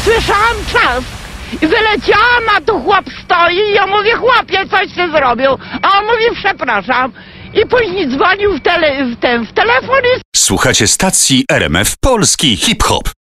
słyszałam trzask i wyleciałam, a tu chłop stoi i ja mówię, chłopie, coś ty zrobił, a on mówi, przepraszam. I później dzwonił w telefon i... Słuchacie stacji RMF Polski Hip Hop.